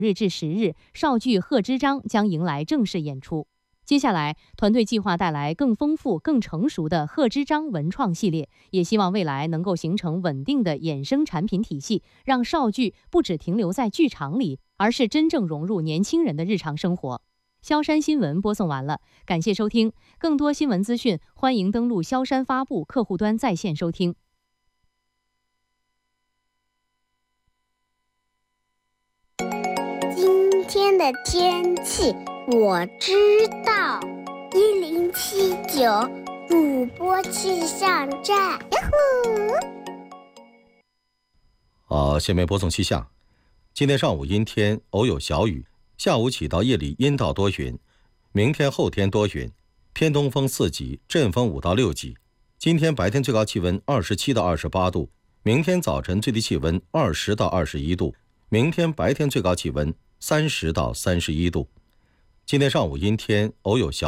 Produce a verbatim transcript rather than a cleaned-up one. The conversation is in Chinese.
日至十日，绍剧《贺知章》将迎来正式演出。接下来，团队计划带来更丰富、更成熟的《贺知章》文创系列，也希望未来能够形成稳定的衍生产品体系，让绍剧不只停留在剧场里，而是真正融入年轻人的日常生活。萧山新闻播送完了，感谢收听。更多新闻资讯，欢迎登录萧山发布客户端在线收听。 今天的天气我知道，一零七九主播气象站。 好，下面播送气象。今天上午阴天，偶有小雨，下午起到夜里阴到多云。明天后天多云，偏东风四级，阵风五到六级。今天白天最高气温二十七到二十八度，明天早晨最低气温二十到二十一度，明天白天最高气温三十到三十一度。今天上午阴天，偶有小雨。